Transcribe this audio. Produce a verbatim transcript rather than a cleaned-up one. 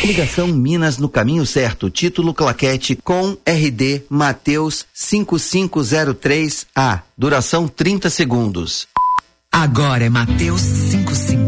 Ligação Minas no caminho certo. Título claquete com R D Mateus cinco cinco zero três A. Duração trinta segundos. Agora é Mateus cinco cinco